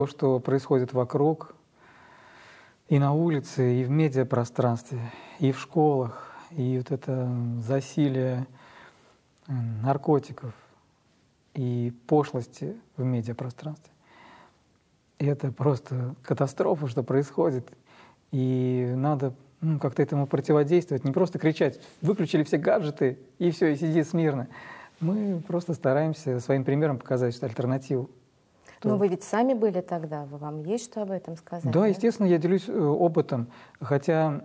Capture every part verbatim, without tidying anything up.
То, что происходит вокруг, и на улице, и в медиапространстве, и в школах, и вот это засилие наркотиков и пошлости в медиапространстве. И это просто катастрофа, что происходит. И надо ну, как-то этому противодействовать. Не просто кричать: выключили все гаджеты, и все, и сиди смирно. Мы просто стараемся своим примером показать что альтернативу. Но вы ведь сами были тогда, вам есть что об этом сказать? Да, да? естественно, я делюсь опытом. Хотя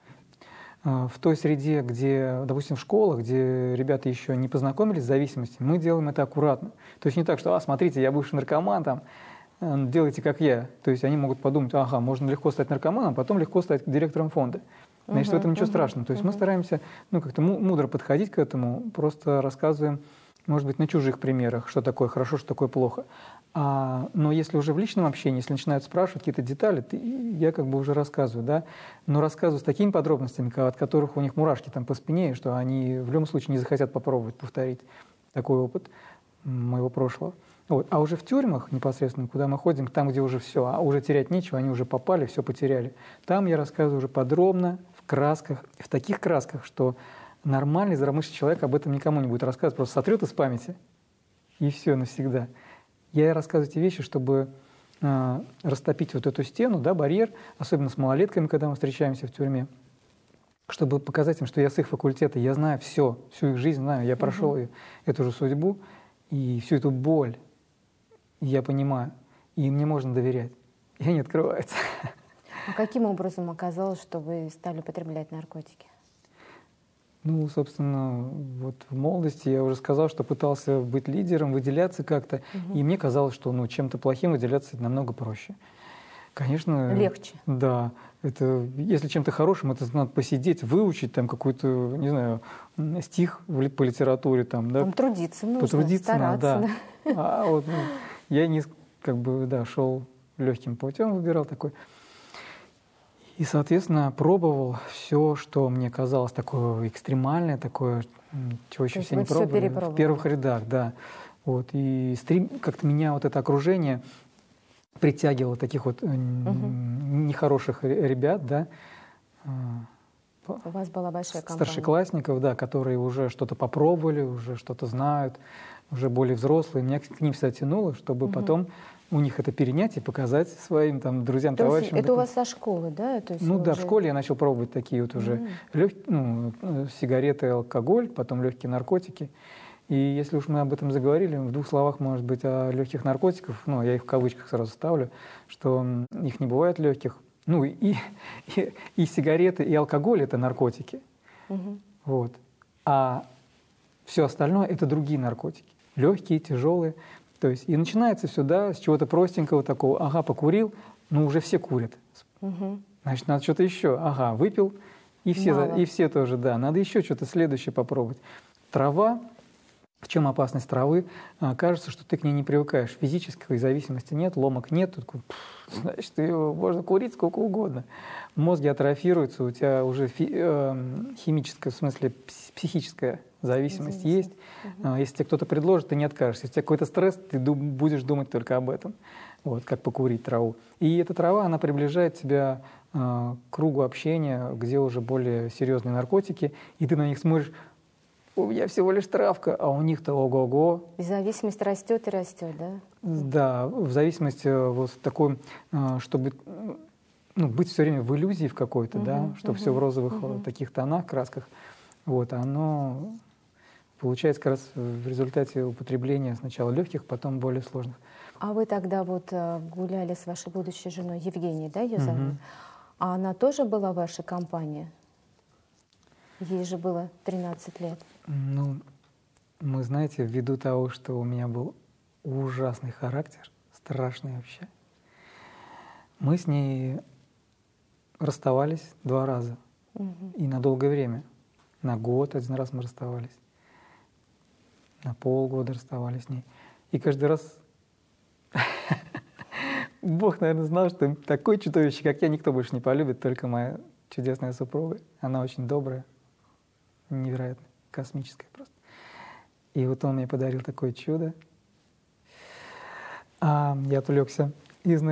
в той среде, где, допустим, в школах, где ребята еще не познакомились с зависимостью, мы делаем это аккуратно. То есть не так, что, а, смотрите, я бывший наркоман, там, делайте как я. То есть они могут подумать: ага, можно легко стать наркоманом, а потом легко стать директором фонда. Значит, uh-huh, в этом ничего uh-huh, страшного. То есть uh-huh. мы стараемся ну, как-то мудро подходить к этому, просто рассказываем, может быть, на чужих примерах, что такое хорошо, что такое плохо. А, но если уже в личном общении, если начинают спрашивать какие-то детали, ты, я как бы уже рассказываю, да, но рассказываю с такими подробностями, от которых у них мурашки там по спине, что они в любом случае не захотят попробовать повторить такой опыт моего прошлого. Вот. А уже в тюрьмах непосредственно, куда мы ходим, там, где уже все, а уже терять нечего, они уже попали, все потеряли, там я рассказываю уже подробно, в красках, в таких красках, что нормальный здравомыслящий человек об этом никому не будет рассказывать, просто сотрет из памяти, и все навсегда. Я рассказываю эти вещи, чтобы э, растопить вот эту стену, да, барьер, особенно с малолетками, когда мы встречаемся в тюрьме, чтобы показать им, что я с их факультета, я знаю все, всю их жизнь знаю, я прошел uh-huh. эту же судьбу и всю эту боль, я понимаю, и мне можно доверять, и они открываются. А каким образом оказалось, что вы стали употреблять наркотики? Ну, собственно, вот в молодости я уже сказал, что пытался быть лидером, выделяться как-то, угу. и мне казалось, что ну, чем-то плохим выделяться намного проще. Конечно. Легче. Да. Это, если чем-то хорошим, это надо посидеть, выучить там какой-то, не знаю, стих по литературе. Там, да? Там трудиться нужно, Потрудиться стараться. Надо, да. А вот ну, я не, как бы, да, шел легким путем, выбирал такой. И, соответственно, пробовал все, что мне казалось такое экстремальное, такое, чего еще все не пробовали. В первых рядах, да. Вот. И стрим, как-то меня вот это окружение притягивало таких вот угу. нехороших ребят, да. У вас была большая компания. Старшеклассников, да, которые уже что-то попробовали, уже что-то знают, уже более взрослые. Меня к ним всегда тянуло, чтобы угу. потом у них это перенять и показать своим там друзьям, То товарищам. Это у вас со школы, да? То есть ну да, уже... в школе я начал пробовать такие вот уже mm. лег... ну, сигареты, алкоголь, потом легкие наркотики. И если уж мы об этом заговорили, в двух словах, может быть, о легких наркотиках, ну, я их в кавычках сразу ставлю, что их не бывает легких. Ну, и, и, и сигареты, и алкоголь – это наркотики. Mm-hmm. Вот. А все остальное – это другие наркотики. Легкие, тяжелые. То есть, и начинается все, да, с чего-то простенького такого. Ага, покурил, ну уже все курят. Угу. Значит, надо что-то еще. Ага, выпил, и все, и все тоже, да. Надо еще что-то следующее попробовать. Трава, в чем опасность травы? А, кажется, что ты к ней не привыкаешь. Физической зависимости нет, ломок нет. Тут, пфф, значит, его можно курить сколько угодно. Мозги атрофируются, у тебя уже фи, э, химическая, в смысле психическая зависимость Зависимость. есть. Угу. Если тебе кто-то предложит, ты не откажешься. Если у тебя какой-то стресс, ты дум- будешь думать только об этом. Вот, как покурить траву. И эта трава, она приближает тебя э, к кругу общения, где уже более серьезные наркотики, и ты на них смотришь: у меня всего лишь травка, а у них-то ого-го. И зависимость растет и растет, да? Да, в зависимости вот в такой, э, чтобы ну, быть все время в иллюзии в какой-то, угу, да, что угу, все в розовых угу. таких тонах, красках. Вот, оно получается как раз в результате употребления сначала легких, потом более сложных. А вы тогда вот гуляли с вашей будущей женой Евгенией, да, ее зовут? Угу. А она тоже была в вашей компании? Ей же было тринадцать лет. Ну, мы, знаете, ввиду того, что у меня был ужасный характер, страшный вообще, мы с ней расставались два раза. Угу. И на долгое время. На год один раз мы расставались. На полгода расставались с ней. И каждый раз Бог, наверное, знал, что такое чудовище, как я, никто больше не полюбит, только моя чудесная супруга. Она очень добрая, невероятно, космическая просто. И вот он мне подарил такое чудо. А я отвлекся. из